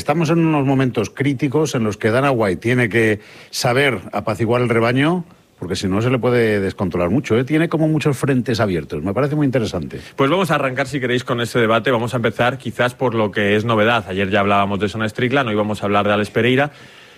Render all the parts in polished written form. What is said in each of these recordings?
estamos en unos momentos críticos en los que Dana White tiene que saber apaciguar el rebaño, porque si no se le puede descontrolar mucho, ¿eh? Tiene como muchos frentes abiertos, me parece muy interesante. Pues vamos a arrancar, si queréis, con ese debate. Vamos a empezar quizás por lo que es novedad. Ayer ya hablábamos de Son Strickland, hoy vamos a hablar de Alex Pereira,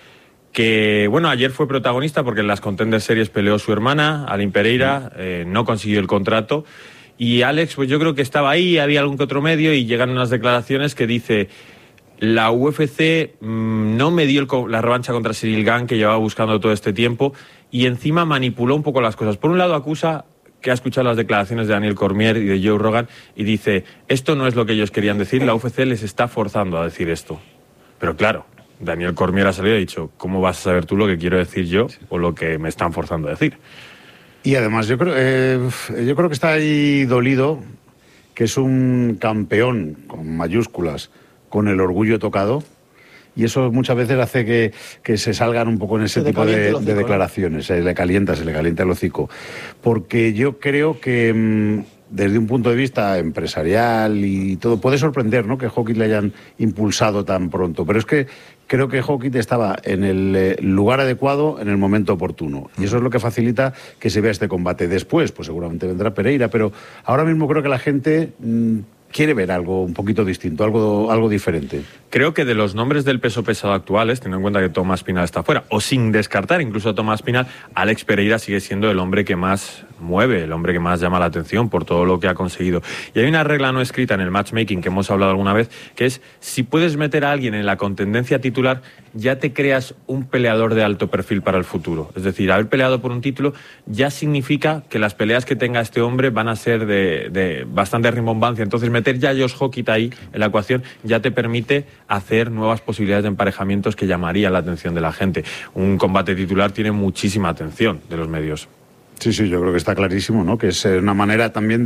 que, bueno, ayer fue protagonista porque en las Contender Series peleó su hermana, Aline Pereira, no consiguió el contrato. Y Alex, pues yo creo que estaba ahí, había algún que otro medio, y llegan unas declaraciones que dice: la UFC no me dio la revancha contra Ciryl Gane que llevaba buscando todo este tiempo, y encima manipuló un poco las cosas. Por un lado acusa que ha escuchado las declaraciones de Daniel Cormier y de Joe Rogan y dice: esto no es lo que ellos querían decir, la UFC les está forzando a decir esto. Pero claro, Daniel Cormier ha salido y ha dicho: ¿cómo vas a saber tú lo que quiero decir yo o lo que me están forzando a decir? Y además yo creo que está ahí dolido, que es un campeón con mayúsculas, con el orgullo tocado, y eso muchas veces hace que se salgan un poco en ese tipo de declaraciones, se le calienta el hocico, porque yo creo que desde un punto de vista empresarial y todo, puede sorprender, ¿no?, que Hawkins le hayan impulsado tan pronto, pero es que creo que Hawkins estaba en el lugar adecuado en el momento oportuno, y eso es lo que facilita que se vea este combate. Después, pues seguramente vendrá Pereira, pero ahora mismo creo que la gente quiere ver algo un poquito distinto, algo diferente. Creo que de los nombres del peso pesado actuales, teniendo en cuenta que Tomás Pinal está fuera, o sin descartar incluso a Tomás Pinal, Alex Pereira sigue siendo el hombre que más mueve, el hombre que más llama la atención por todo lo que ha conseguido. Y hay una regla no escrita en el matchmaking que hemos hablado alguna vez, que es: si puedes meter a alguien en la contendencia titular, ya te creas un peleador de alto perfil para el futuro. Es decir, haber peleado por un título ya significa que las peleas que tenga este hombre van a ser de bastante rimbombancia. Entonces, meter ya a Josh Hawkins ahí en la ecuación ya te permite hacer nuevas posibilidades de emparejamientos que llamarían la atención de la gente. Un combate titular tiene muchísima atención de los medios. Sí, yo creo que está clarísimo, ¿no?, que es una manera también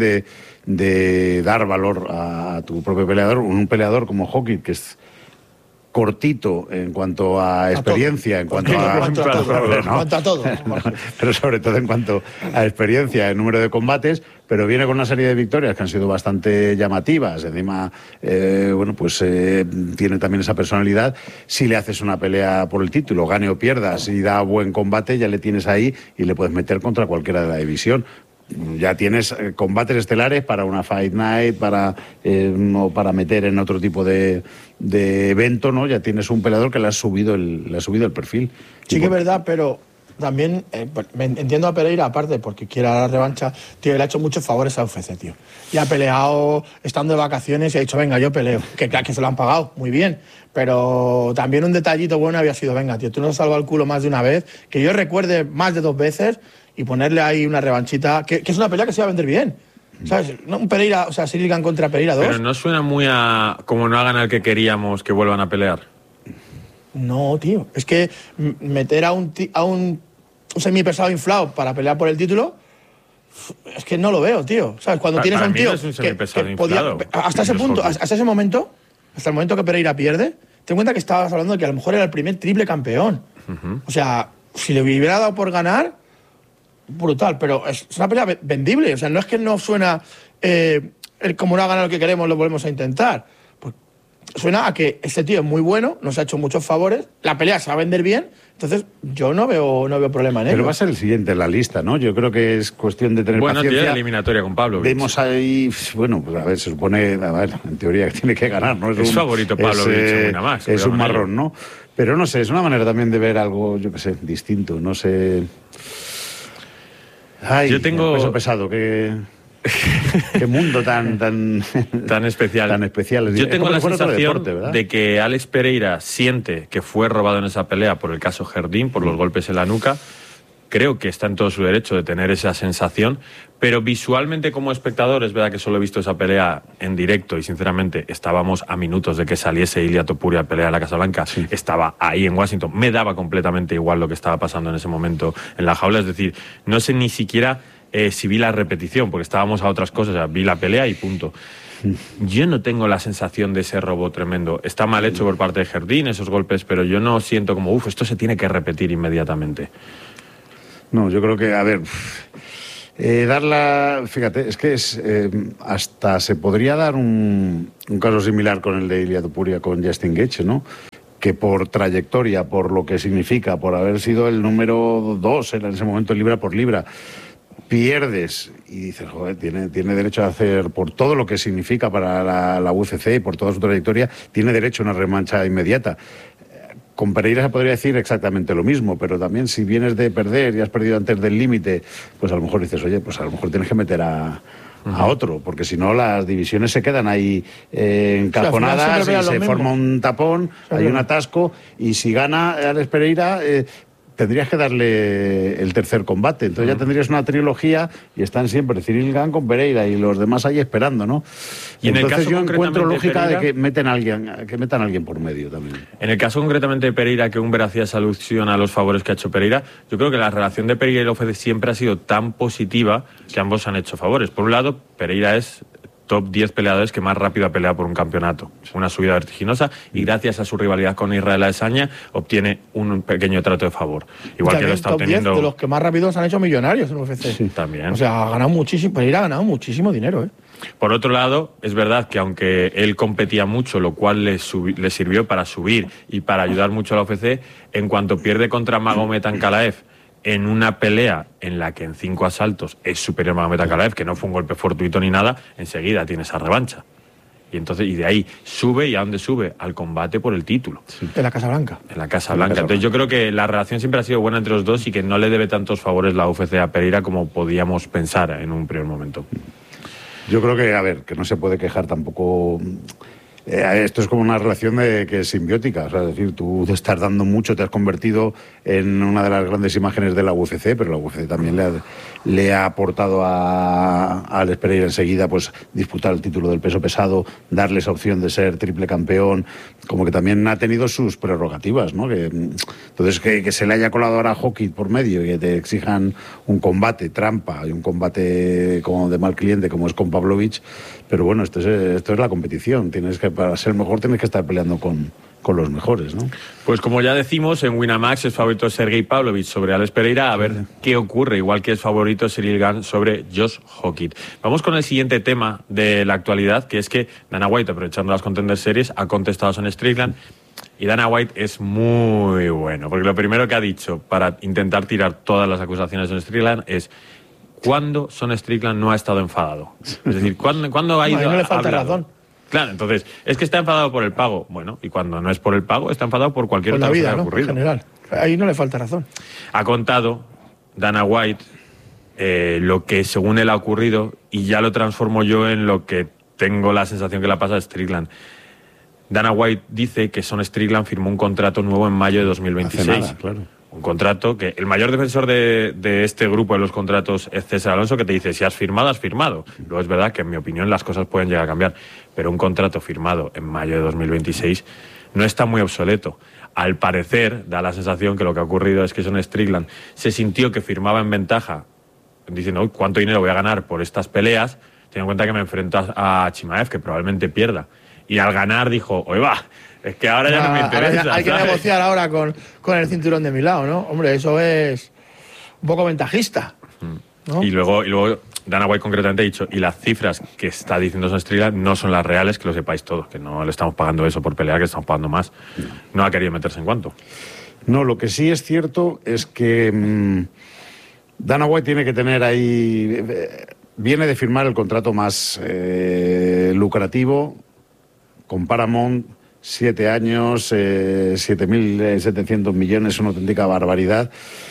de dar valor a tu propio peleador. Un peleador como Hawkins, que es cortito en cuanto a experiencia, en cuanto a todo, pero sobre todo en cuanto a experiencia, en número de combates, pero viene con una serie de victorias que han sido bastante llamativas. Encima, tiene también esa personalidad. Si le haces una pelea por el título, gane o pierdas, y da buen combate, ya le tienes ahí y le puedes meter contra cualquiera de la división. Ya tienes combates estelares para una Fight Night, para meter en otro tipo de evento, ¿no? Ya tienes un peleador que le ha subido el perfil. Sí, que es verdad, pero también entiendo a Pereira, aparte, porque quiere la revancha, tío, le ha hecho muchos favores a UFC, tío. Y ha peleado estando de vacaciones y ha dicho: venga, yo peleo. Que claro, que se lo han pagado, muy bien. Pero también un detallito bueno había sido: venga, tío, tú nos has salvado el culo más de una vez, que yo recuerde más de 2 veces, y ponerle ahí una revanchita, que es una pelea que se va a vender bien. ¿Sabes? Un Pereira, o sea, Ciryl Gane contra Pereira 2. Pero no suena muy a como no hagan al que queríamos que vuelvan a pelear. No, tío. Es que meter a un semipesado inflado para pelear por el título, es que no lo veo, tío. ¿Sabes? Cuando tienes a un tío no es un semipesado que podía, hasta ese punto, hasta el momento que Pereira pierde, ten en cuenta que estabas hablando de que a lo mejor era el primer triple campeón. O sea, si le hubiera dado por ganar, brutal, pero es una pelea vendible. O sea, no es que no suena como no ha ganado lo que queremos, lo volvemos a intentar. Pues suena a que este tío es muy bueno, nos ha hecho muchos favores, la pelea se va a vender bien, entonces yo no veo problema en ello. Pero va a ser el siguiente en la lista, ¿no? Yo creo que es cuestión de tener paciencia. Tiene eliminatoria con Pavlovich. Vemos ahí, bueno, pues a ver, se supone, en teoría que tiene que ganar, ¿no? Es favorito Pavlovich, nada más. Es un marrón, ¿no? Pero no sé, es una manera también de ver algo, yo qué sé, distinto, no sé. Ay, yo tengo peso pesado, qué mundo tan especial. Tan especial. Yo tengo la sensación deporte, de que Alex Pereira siente que fue robado en esa pelea por el caso Jardín, por los golpes en la nuca. Creo que está en todo su derecho de tener esa sensación, pero visualmente como espectador es verdad que solo he visto esa pelea en directo y sinceramente estábamos a minutos de que saliese Ilia Topuria a pelear en la Casa Blanca. Sí. Estaba ahí en Washington, me daba completamente igual lo que estaba pasando en ese momento en la jaula, es decir, no sé ni siquiera si vi la repetición, porque estábamos a otras cosas, o sea, vi la pelea y punto. Yo no tengo la sensación de ese robo tremendo. Está mal hecho por parte de Jardín esos golpes, pero yo no siento como, esto se tiene que repetir inmediatamente. No, yo creo que, a ver, fíjate, es que hasta se podría dar un caso similar con el de Ilia Topuria con Justin Gaethje, ¿no? que por trayectoria, por lo que significa, por haber sido el número 2 en ese momento libra por libra, pierdes y dices, joder, tiene derecho a hacer, por todo lo que significa para la UFC y por toda su trayectoria, tiene derecho a una revancha inmediata. Con Pereira se podría decir exactamente lo mismo, pero también si vienes de perder y has perdido antes del límite, pues a lo mejor dices, oye, pues a lo mejor tienes que meter a otro, porque si no las divisiones se quedan ahí encajonadas y se forma un tapón, hay un atasco, y si gana Alex Pereira tendrías que darle el tercer combate, entonces ya tendrías una trilogía y están siempre Ciryl Gane con Pereira y los demás ahí esperando, ¿no? Y en entonces el caso yo encuentro lógica Pereira, de que metan a alguien por medio también. En el caso concretamente de Pereira, que Humber hacía esa alusión a los favores que ha hecho Pereira, yo creo que la relación de Pereira y el UFC siempre ha sido tan positiva que ambos han hecho favores. Por un lado, Pereira es top 10 peleadores que más rápido ha peleado por un campeonato. Una subida vertiginosa y gracias a su rivalidad con Israel Adesanya obtiene un pequeño trato de favor. Igual que lo está obteniendo... 10 de los que más rápido se han hecho millonarios en UFC. Sí, también. O sea, ha ganado muchísimo, Pereira ha ganado muchísimo dinero, ¿eh? Por otro lado, es verdad que aunque él competía mucho, lo cual le sirvió para subir y para ayudar mucho a la UFC, en cuanto pierde contra Magomed Ankalaev en una pelea en la que en 5 asaltos es superior a Magomed Ankalaev, que no fue un golpe fortuito ni nada, enseguida tiene esa revancha. Y de ahí sube, ¿y a dónde sube? Al combate por el título. Sí. En la Casa Blanca. En la Casa Blanca. Entonces yo creo que la relación siempre ha sido buena entre los dos y que no le debe tantos favores la UFC a Pereira como podíamos pensar en un primer momento. Yo creo que, a ver, que no se puede quejar tampoco. Esto es como una relación que es simbiótica, o sea, es decir, tú te estás dando mucho, te has convertido en una de las grandes imágenes de la UFC, pero la UFC también le ha aportado a Alex Pereira enseguida pues disputar el título del peso pesado, darle esa opción de ser triple campeón, como que también ha tenido sus prerrogativas, ¿no? Entonces que se le haya colado ahora a Hockey por medio y que te exijan un combate trampa y un combate como de mal cliente como es con Pavlovich, pero bueno, esto es la competición, tienes que, para ser mejor tienes que estar peleando con los mejores, ¿no? Pues como ya decimos, en Winamax es favorito Sergey Pavlovich sobre Alex Pereira, a ver qué ocurre, igual que es favorito Ciryl Gane sobre Josh Hockett. Vamos con el siguiente tema de la actualidad, que es que Dana White, aprovechando las Contender Series, ha contestado a Sean Strickland, y Dana White es muy bueno, porque lo primero que ha dicho para intentar tirar todas las acusaciones de Sean Strickland es: ¿cuándo Sean Strickland no ha estado enfadado? Es decir, ¿cuándo ha ido? No le falta razón. Claro, entonces, es que está enfadado por el pago. Bueno, y cuando no es por el pago, está enfadado por cualquier otra cosa que haya ocurrido. En general. Ahí no le falta razón. Ha contado Dana White lo que según él ha ocurrido, y ya lo transformo yo en lo que tengo la sensación que le pasa a Strickland. Dana White dice que Sean Strickland firmó un contrato nuevo en mayo de 2026. Hace nada, claro. Un contrato que el mayor defensor de este grupo de los contratos es César Alonso, que te dice, si has firmado, has firmado. Luego es verdad que en mi opinión las cosas pueden llegar a cambiar, pero un contrato firmado en mayo de 2026 no está muy obsoleto. Al parecer, da la sensación que lo que ha ocurrido es que Sean Strickland se sintió que firmaba en ventaja, diciendo, ¿cuánto dinero voy a ganar por estas peleas? Teniendo en cuenta que me enfrento a Chimaev, que probablemente pierda. Y al ganar dijo, oye, va, es que ahora ya no me interesa. Hay que negociar ahora con el cinturón de mi lado, ¿no? Hombre, eso es un poco ventajista, ¿no? Y luego Dana White concretamente ha dicho, y las cifras que está diciendo Sean Strickland no son las reales, que lo sepáis todos, que no le estamos pagando eso por pelear, que estamos pagando más. No ha querido meterse en cuanto. No, lo que sí es cierto es que Dana White tiene que tener ahí... viene de firmar el contrato más lucrativo con Paramount, 7 años, 7.700 millones, una auténtica barbaridad.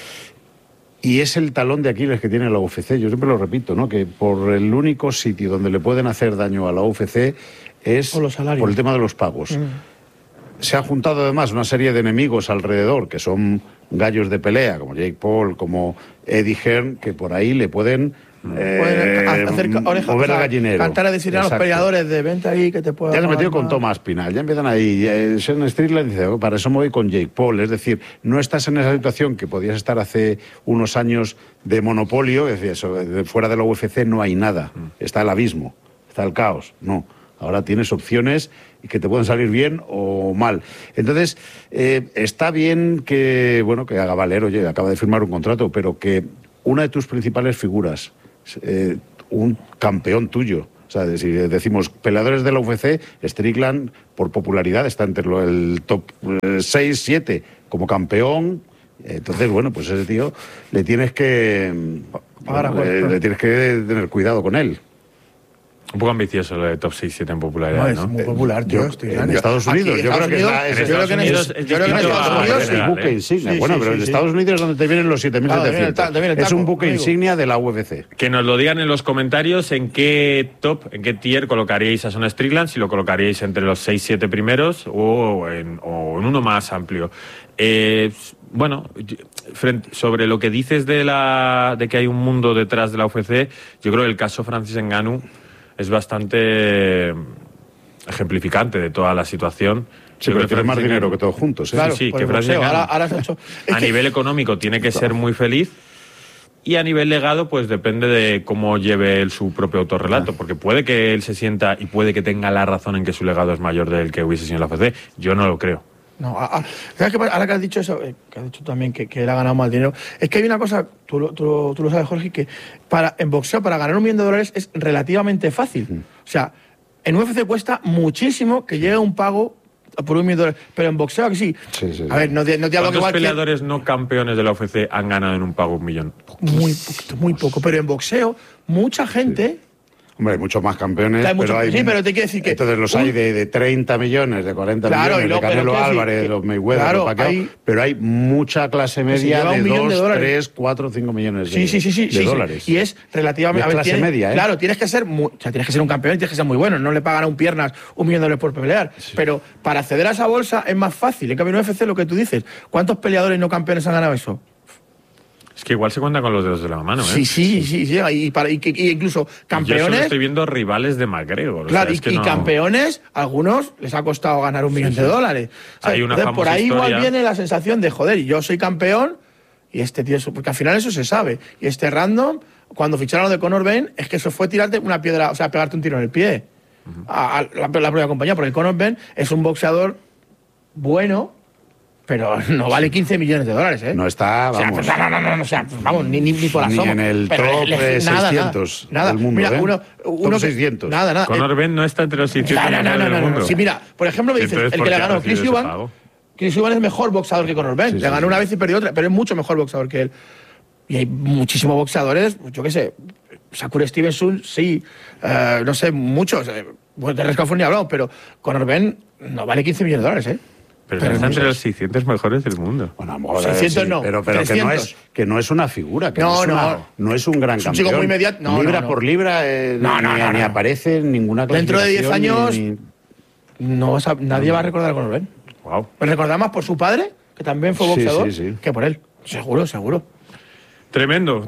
Y es el talón de Aquiles que tiene la UFC. Yo siempre lo repito, ¿no? Que por el único sitio donde le pueden hacer daño a la UFC es por el tema de los pagos. Se ha juntado además una serie de enemigos alrededor, que son gallos de pelea, como Jake Paul, como Eddie Hearn, que por ahí le pueden... hacer orejas, mover el gallinero. Cantar a decir a los peleadores de vente ahí que te puedo... Ya se metió con Thomas Pinal, ya empiezan ahí. Sean Strickland dice, para eso me voy con Jake Paul. Es decir, no estás en esa situación que podías estar hace unos años de monopolio, es decir, eso, fuera de la UFC no hay nada, está el abismo, está el caos, no. Ahora tienes opciones que te pueden salir bien o mal. Entonces, está bien que, bueno, que haga valer, oye, acaba de firmar un contrato, pero que una de tus principales figuras, un campeón tuyo, O sea, si decimos peleadores de la UFC, Strickland, por popularidad, está entre el top 6, 7 como campeón. Entonces, bueno, pues ese tío le tienes que tener cuidado con él. Un poco ambicioso lo de top 6-7 en popularidad, ¿no? Es muy popular, tío. En Estados Unidos, yo creo que en Estados Unidos es el buque insignia. Bueno, pero en Estados Unidos es donde te vienen los 7.700. Es un buque insignia de la UFC. Que nos lo digan en los comentarios en qué top, en qué tier colocaríais a Sean Strickland, si lo colocaríais entre los 6-7 primeros o en uno más amplio. Bueno, sobre lo que dices de que hay un mundo detrás de la UFC, yo creo que el caso Francis Ngannou es bastante ejemplificante de toda la situación. Sí, pero tiene más dinero que todos juntos. Claro, sí, que Francis ahora se ha hecho... a nivel económico tiene que ser muy feliz y a nivel legado pues depende de cómo lleve él su propio autorrelato, porque puede que él se sienta y puede que tenga la razón en que su legado es mayor del que hubiese sido en la UFC. Yo no lo creo. No, ¿sabes qué pasa? Ahora que has dicho eso, que has dicho también que él ha ganado más dinero, es que hay una cosa, tú lo sabes, Jorge, que en boxeo, para ganar $1 millón es relativamente fácil. O sea, en UFC cuesta muchísimo que llegue un pago por $1 millón, pero en boxeo que sí. Sí. A ver, no te hablo que ¿Cuántos igual peleadores no campeones de la UFC han ganado en un pago $1 millón? muy poco, pero en boxeo mucha gente... Hombre, hay muchos más campeones, pero hay... Sí, pero te quiero decir que... Entonces los hay de 30 millones, de 40 millones, de Canelo Álvarez, de los Mayweather, de Pacquiao, pero hay mucha clase media de 2, 3, 4, 5 millones de dólares. Y es relativamente... Es clase media, ¿eh? Claro, tienes que ser un campeón y tienes que ser muy bueno. No le pagan a un piernas $1 millón por pelear. Sí. Pero para acceder a esa bolsa es más fácil. En cambio, en UFC, lo que tú dices, ¿cuántos peleadores no campeones han ganado eso? Es que igual se cuenta con los dedos de la mano, ¿eh? Sí. Y incluso campeones... Yo solo estoy viendo rivales de McGregor. Claro, y campeones, algunos les ha costado ganar $1 millón. O sea, hay una famosa por ahí historia. Igual viene la sensación de, joder, yo soy campeón y este tío... Porque al final eso se sabe. Y este random, cuando ficharon de Conor Benn, es que eso fue tirarte una piedra, o sea, pegarte un tiro en el pie. A la propia compañía, porque Conor Benn es un boxeador bueno... Pero no vale $15 millones, ¿eh? No está, vamos. O sea, vamos, ni por asomo. Ni en el top 600 nada. del mundo, mira, uno top 600. Nada. Conor Benn no está entre los 600 del mundo. Sí, mira, por ejemplo, me dices, el que le ganó Chris Eubank. Chris Eubank es mejor boxeador que Conor Benn. Le ganó una vez y perdió otra, pero es mucho mejor boxeador que él. Y hay muchísimos boxeadores, yo qué sé, Shakur Stevenson, sí, no sé, muchos. De Rescafón ni hablamos, pero Conor Benn no vale $15 millones, ¿eh? Pero está entre los 600 mejores del mundo. Bueno, amor, 600 no, pero que no es una figura, que no es un gran campeón. Un chico muy inmediato. Libra por libra, ni aparece en ninguna clasificación. Dentro de 10 años nadie va a recordar a Conor Benn. Wow. Pues recordar más por su padre, que también fue boxeador, sí. que por él. Seguro. Tremendo.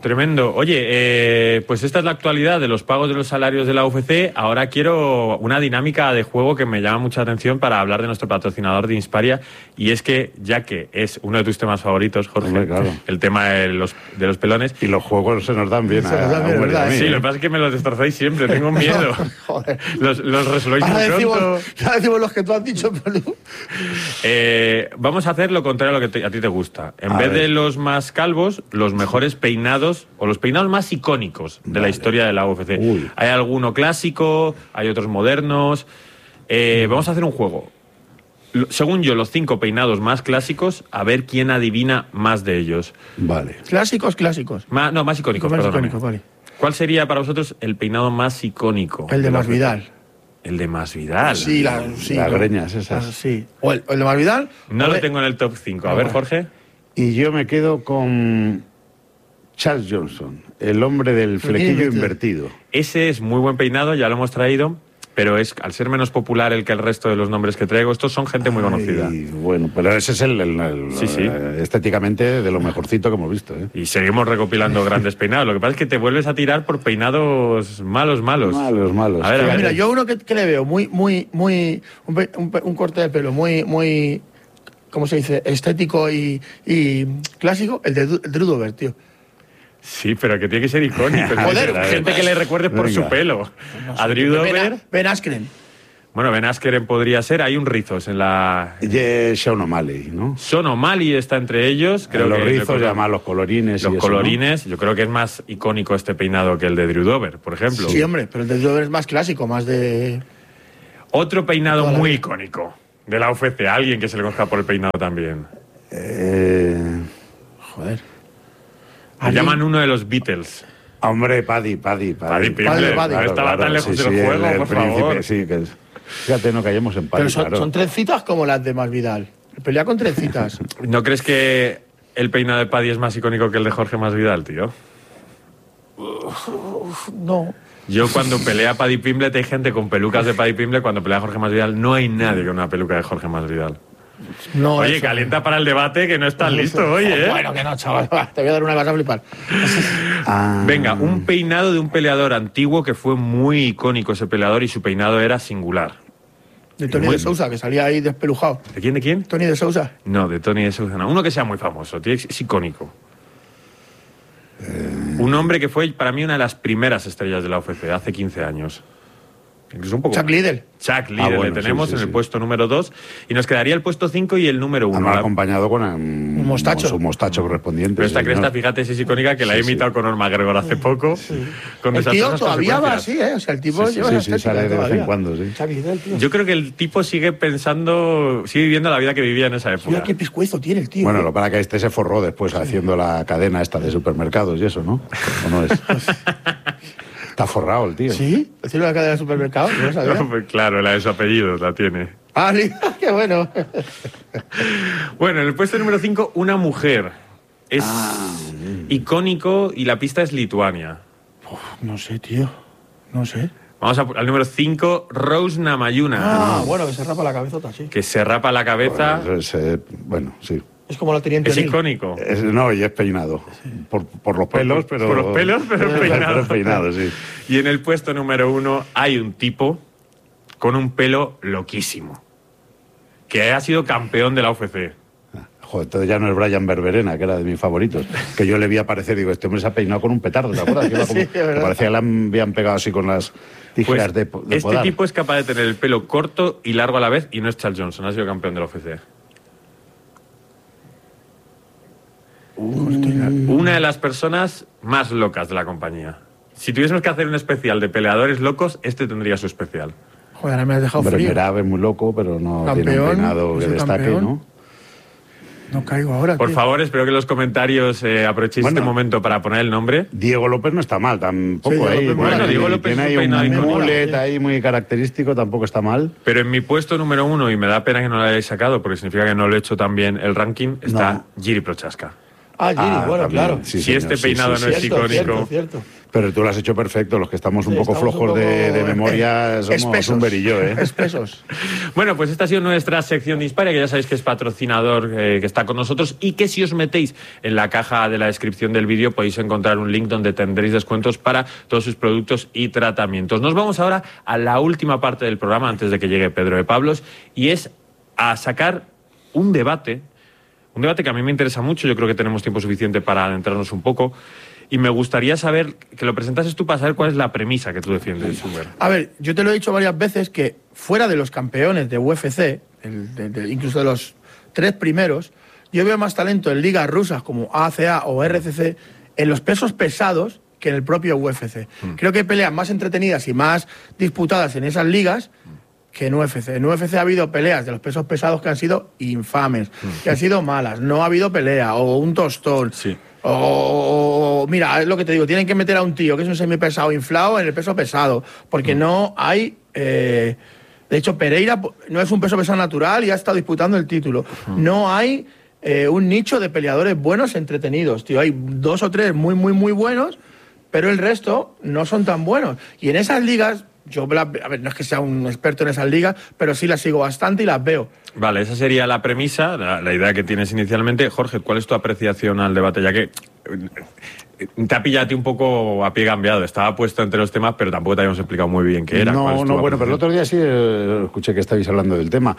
Oye, pues esta es la actualidad de los pagos de los salarios de la UFC. Ahora quiero una dinámica de juego que me llama mucha atención para hablar de nuestro patrocinador de Insparia. Y es que, ya que es uno de tus temas favoritos, Jorge, hombre, claro, el tema de los pelones. Y los juegos se nos dan bien. ¿Verdad? Sí, lo que pasa es que me los destrozáis siempre, tengo miedo. Joder. Los resolvéis muy pronto. Ya decimos los que tú has dicho, pero... Vamos a hacer lo contrario a lo que a ti te gusta. En vez de los más calvos, los mejores peinados o los peinados más icónicos de la historia de la UFC. Hay alguno clásico, hay otros modernos. Vamos a hacer un juego. Según yo, los 5 peinados más clásicos, a ver quién adivina más de ellos. Vale. Clásicos. Más icónicos, vale. ¿Cuál sería para vosotros el peinado más icónico? El de Masvidal. El de Masvidal. Sí, las greñas esas. Sí. O el de Masvidal. No lo tengo en el top 5. A ver, Jorge. Y yo me quedo con Charles Johnson, el hombre del flequillo invertido. Ese es muy buen peinado, ya lo hemos traído, pero al ser menos popular el que el resto de los nombres que traigo, estos son gente muy conocida. Bueno, pero ese es sí. Estéticamente de lo mejorcito que hemos visto. Y seguimos recopilando grandes peinados. Lo que pasa es que te vuelves a tirar por peinados malos. Malos. A ver. Mira, yo uno que le veo un corte de pelo muy, ¿cómo se dice? Estético y clásico, el de Drew Dober, tío. Sí, pero que tiene que ser icónico. Joder, gente que le recuerde por su pelo. A Drew Dober. Ben Askren. Bueno, Ben Askren podría ser. Hay un Rizos en la... Sean O'Malley, ¿no? Sean O'Malley está entre ellos. Creo los que rizos, y además los colorines. Los y colorines. Eso, ¿no? Yo creo que es más icónico este peinado que el de Drew Dober, por ejemplo. Sí, hombre, pero el de Drew Dober es más clásico, más de... Otro peinado muy icónico de la UFC. Alguien que se le conozca por el peinado también. Joder. Le llaman uno de los Beatles. Hombre, Paddy Pimblett. Paddy. Estaba tan lejos del juego, por favor. Sí, que fíjate, no caemos en Paddy. Pero son trencitas como las de Masvidal. Pelea con trencitas. ¿No crees que el peinado de Paddy es más icónico que el de Jorge Masvidal, tío? No. Yo cuando pelea Paddy Pimblett hay gente con pelucas de Paddy Pimblett, cuando pelea Jorge Masvidal no hay nadie con una peluca de Jorge Masvidal. No, Oye, eso. calienta para el debate que no estás listo hoy, ¿eh? Bueno, que no, chaval. Te voy a dar una cosa a flipar. Venga, un peinado de un peleador antiguo que fue muy icónico ese peleador y su peinado era singular. De Tony de Sousa, que salía ahí despelujado. ¿De quién, de quién? Tony de Sousa. No, de Tony de Sousa. No. Uno que sea muy famoso, tío, es icónico. Un hombre que fue para mí una de las primeras estrellas de la UFC hace 15 años. Incluso un poco Chuck más. Liddell. Chuck Liddell bueno, le tenemos sí, en el sí. puesto número 2 y nos quedaría el puesto 5 y el número 1. Además, acompañado con un mostacho. Su mostacho correspondiente. Pero esta sí, cresta, ¿no? fíjate, es icónica, que la he imitado con Conor McGregor hace poco. Con El tío desastrosas todavía va consecuencias. así, ¿eh? O sea, el tipo lleva sí, esa sí, estética sale de vez en todavía. cuando, sí. Chuck Liddell, tío. Yo creo que el tipo sigue pensando, sigue viviendo la vida que vivía en esa época. Mira qué pescuezo tiene el tío. Bueno, lo para que este se forró después haciendo la cadena esta de supermercados y eso, ¿no? ¿O no es? Está forrado el tío. ¿Sí? ¿El tío de la cadena de supermercado? Yo no sabía. No, pues claro, la de su apellido la tiene. Ah, sí, qué bueno. Bueno, en el puesto número 5, una mujer. Es icónico y la pista es Lituania. No sé, tío. No sé. Vamos al número 5, Rose Namajunas. Ah, bueno, que se rapa la cabezota, sí. Que se rapa la cabeza. Bueno, sí. Es como la teniente Es O'Neill. icónico. No, y es peinado. Por los pelos, pero... Por los pelos, pero peinado. Pero peinado, sí. Y en el puesto número 1 hay un tipo con un pelo loquísimo. Que ha sido campeón de la UFC. Joder, entonces ya no es Brian Berberena, que era de mis favoritos. Que yo le vi aparecer y digo, este hombre se ha peinado con un petardo, ¿te acuerdas? Que iba como- Sí, es verdad. que parecía que le habían pegado así con las tijeras de este podar. tipo es capaz de tener el pelo corto y largo a la vez y no es Charles Johnson, ha sido campeón de la UFC. Una de las personas más locas de la compañía. Si tuviésemos que hacer un especial de peleadores locos, este tendría su especial. Joder, ahora me has dejado Hombre, frío. Merab es muy loco, pero no tiene un Campeón, peinado es que el destaque, campeón. ¿no? No caigo ahora, Por tío. favor, espero que en los comentarios aprovechéis Bueno. este momento para poner el nombre. Diego López no está mal, tampoco. Sí, Diego ahí, López mola. Bueno, Diego López tiene es ahí un peinado un icónico. mullet ahí muy característico, tampoco está mal. Pero en mi puesto número 1, y me da pena que no lo hayáis sacado, porque significa que no lo he hecho tan bien el ranking, está Jiri Prochaska. Ah, Giri, bueno, también, claro. sí, Si señor, este sí, peinado sí, no sí. es icónico. Cierto. Pero tú lo has hecho perfecto, los que estamos un Sí, poco estamos flojos un de poco, memoria somos espesos. un verillo, ¿eh? Espesos. Bueno, pues esta ha sido nuestra sección de Inspire, que ya sabéis que es patrocinador que está con nosotros y que si os metéis en la caja de la descripción del vídeo podéis encontrar un link donde tendréis descuentos para todos sus productos y tratamientos. Nos vamos ahora a la última parte del programa antes de que llegue Pedro de Pablos y es a sacar un debate que a mí me interesa mucho, yo creo que tenemos tiempo suficiente para adentrarnos un poco y me gustaría saber, que lo presentases tú para saber cuál es la premisa que tú defiendes, Sumer. A ver, yo te lo he dicho varias veces que fuera de los campeones de UFC, incluso de los 3 primeros, yo veo más talento en ligas rusas como ACA o RCC en los pesos pesados que en el propio UFC. Creo que hay peleas más entretenidas y más disputadas en esas ligas que en UFC. En UFC ha habido peleas de los pesos pesados que han sido infames, que han sido malas. No ha habido pelea, o un tostón. Sí. O, mira, es lo que te digo, tienen que meter a un tío que es un semipesado inflado en el peso pesado, porque no hay... de hecho, Pereira no es un peso pesado natural y ha estado disputando el título. No hay un nicho de peleadores buenos entretenidos, tío. Hay 2 o 3 muy, muy, muy buenos, pero el resto no son tan buenos. Y en esas ligas... Yo, a ver, no es que sea un experto en esas ligas, pero sí las sigo bastante y las veo. Vale, esa sería la premisa, la idea que tienes inicialmente. Jorge, ¿cuál es tu apreciación al debate? Ya que te ha pillado a ti un poco a pie cambiado. Estaba puesto entre los temas, pero tampoco te habíamos explicado muy bien qué era. ¿Cuál es tu Bueno, pero el apreciación? otro día sí escuché que estabais hablando del tema.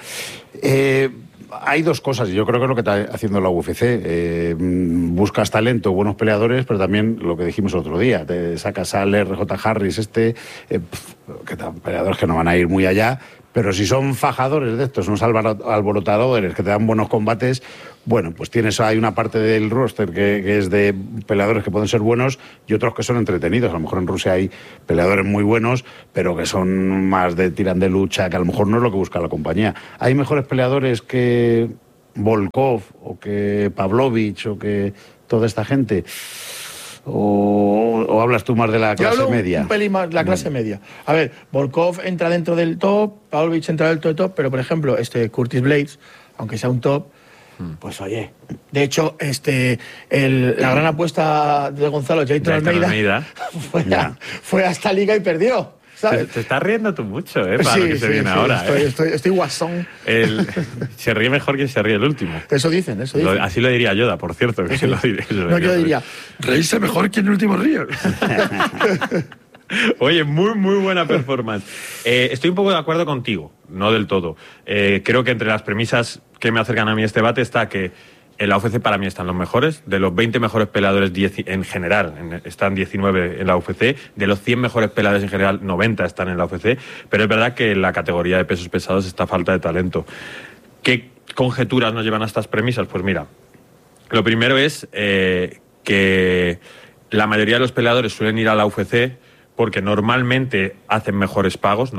Hay dos cosas, y yo creo que es lo que está haciendo la UFC. Buscas talento, buenos peleadores, pero también lo que dijimos el otro día. Te sacas al RJ Harris que peleadores que no van a ir muy allá, Pero si son fajadores de estos, unos alborotadores que te dan buenos combates, bueno, pues hay una parte del roster que es de peleadores que pueden ser buenos y otros que son entretenidos. A lo mejor en Rusia hay peleadores muy buenos, pero que son más tiran de lucha, que a lo mejor no es lo que busca la compañía. Hay mejores peleadores que Volkov o que Pavlovich o que toda esta gente. ¿O hablas tú más de la clase media? Un pelín más la clase media. A ver, Volkov entra dentro del top, Pavlovich entra dentro del top, pero por ejemplo, Curtis Blades, aunque sea un top, pues oye. De hecho, la gran apuesta de Gonzalo, Jason Almeida, fue a esta liga y perdió. Te estás riendo tú mucho, para lo que se viene ahora. Estoy guasón. Se ríe mejor que se ríe el último. Eso dicen. Así lo diría Yoda, por cierto. Yo diría, reírse mejor que en el último río. Oye, muy, muy buena performance. Estoy un poco de acuerdo contigo, no del todo. Creo que entre las premisas que me acercan a mí este debate está que en la UFC para mí están los mejores. De los 20 mejores peleadores en general, están 19 en la UFC. De los 100 mejores peleadores en general, 90 están en la UFC. Pero es verdad que en la categoría de pesos pesados está falta de talento. ¿Qué conjeturas nos llevan a estas premisas? Pues mira, lo primero es que la mayoría de los peleadores suelen ir a la UFC porque normalmente hacen mejores pagos,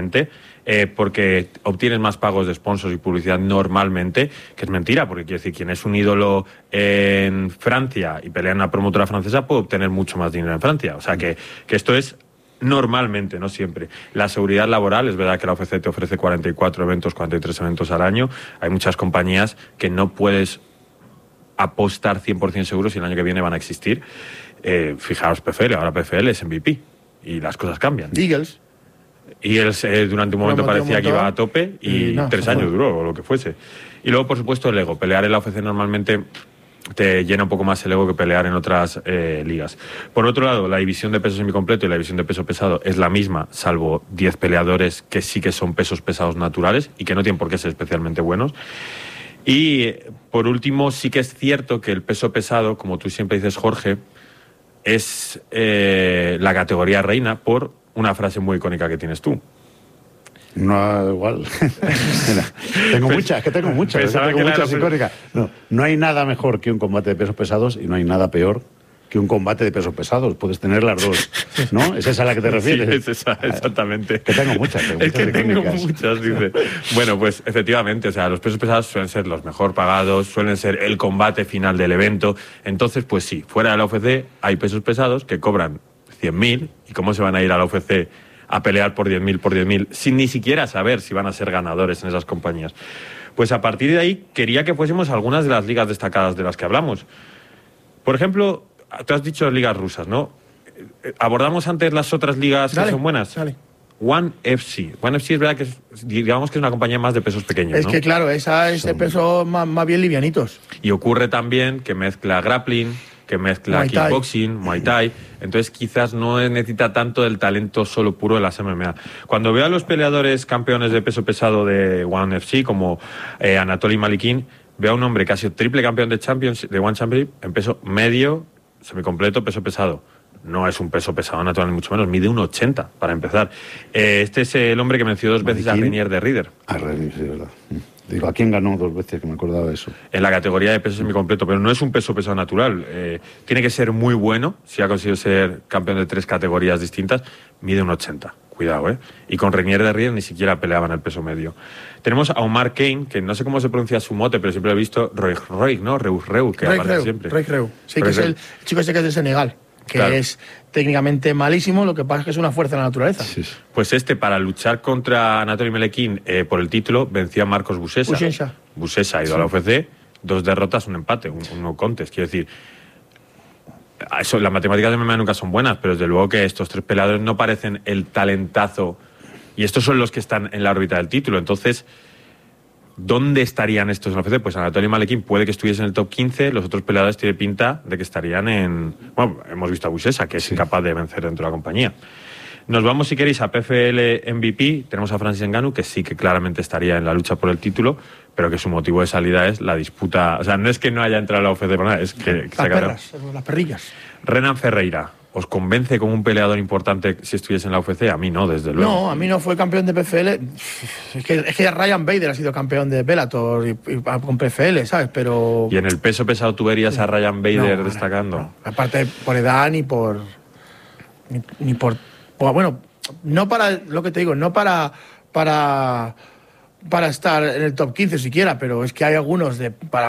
porque obtienes más pagos de sponsors y publicidad normalmente, que es mentira, porque quiero decir, quien es un ídolo en Francia y pelea en una promotora francesa puede obtener mucho más dinero en Francia. O sea que esto es normalmente, no siempre. La seguridad laboral, es verdad que la UFC te ofrece 43 eventos al año. Hay muchas compañías que no puedes apostar 100% seguro si el año que viene van a existir. Fijaos PFL, ahora PFL es MVP. Y las cosas cambian. Eagles durante un momento parecía que iba a tope y 3 años duró, o lo que fuese. Y luego, por supuesto, el ego. Pelear en la UFC normalmente te llena un poco más el ego que pelear en otras ligas. Por otro lado, la división de peso semicompleto y la división de peso pesado es la misma, salvo 10 peleadores que sí que son pesos pesados naturales y que no tienen por qué ser especialmente buenos. Y, por último, sí que es cierto que el peso pesado, como tú siempre dices, Jorge, es la categoría reina por una frase muy icónica que tienes tú. No, igual. tengo muchas icónicas. No hay nada mejor que un combate de pesos pesados y no hay nada peor que un combate de pesos pesados. Puedes tener las dos, ¿no? ¿Es esa a la que te refieres? Sí, es esa, exactamente. Que tengo muchas. Tengo muchas, dice. Bueno, pues efectivamente, o sea, los pesos pesados suelen ser los mejor pagados, suelen ser el combate final del evento. Entonces, pues sí, fuera de la UFC hay pesos pesados que cobran 100.000 y cómo se van a ir a la UFC a pelear por 10.000 sin ni siquiera saber si van a ser ganadores en esas compañías. Pues a partir de ahí quería que fuésemos a algunas de las ligas destacadas de las que hablamos. Por ejemplo, tú has dicho ligas rusas, ¿no? ¿Abordamos antes las otras ligas que son buenas? Dale. ONE FC. ONE FC es verdad que digamos que es una compañía más de pesos pequeños, Es ¿no? que claro, esa es de pesos más bien livianitos. Y ocurre también que mezcla grappling, que mezcla kickboxing, Muay Thai. Entonces quizás no necesita tanto del talento solo puro de las MMA. Cuando veo a los peleadores campeones de peso pesado de ONE FC, como Anatoly Malikin, veo a un hombre que ha sido triple campeón de One Championship en peso medio, semicompleto, peso pesado. No es un peso pesado natural, ni mucho menos. Mide 1,80 para empezar. Este es el hombre que venció 2 veces a Reinier de Rieder. A Reinier, sí, verdad. Digo, ¿a quién ganó 2 veces? Que me acordaba de eso. En la categoría de peso semicompleto, pero no es un peso pesado natural. Tiene que ser muy bueno. Si ha conseguido ser campeón de 3 categorías distintas, mide 1,80. Cuidado, ¿eh? Y con Reinier de Rieder ni siquiera peleaba en el peso medio. Tenemos a Omar Kane, que no sé cómo se pronuncia su mote, pero siempre lo he visto, ¿no? Reu, que aparece siempre. Reu. Sí, que es el chico ese que es de Senegal, que claro, es técnicamente malísimo, lo que pasa es que es una fuerza de la naturaleza. Sí. Pues para luchar contra Anatoly Malikin por el título, venció a Marcos Bucesa. Bucesa ha ido a la UFC, 2 derrotas, un empate, un no contest. Quiero decir, las matemáticas de MMA nunca son buenas, pero desde luego que estos 3 peleadores no parecen el talentazo, y estos son los que están en la órbita del título. Entonces, ¿dónde estarían estos en la UFC? Pues Anatoly Malikin puede que estuviese en el top 15, los otros peleadores tienen pinta de que estarían en... Bueno, hemos visto a Bucesa, que es incapaz de vencer dentro de la compañía. Nos vamos, si queréis, a PFL MVP. Tenemos a Francis Ngannou, que sí que claramente estaría en la lucha por el título, pero que su motivo de salida es la disputa. O sea, no es que no haya entrado a la UFC por nada, es que las perrillas. Renan Ferreira. ¿Os convence como un peleador importante si estuviese en la UFC? A mí no, desde luego. No, a mí no fue campeón de PFL. Es que Ryan Bader ha sido campeón de Bellator con PFL, ¿sabes? Pero... ¿Y en el peso pesado tú verías a Ryan Bader destacando? No. Aparte por edad ni por... Bueno, no para... Lo que te digo, no para estar en el top 15 siquiera, pero es que hay algunos para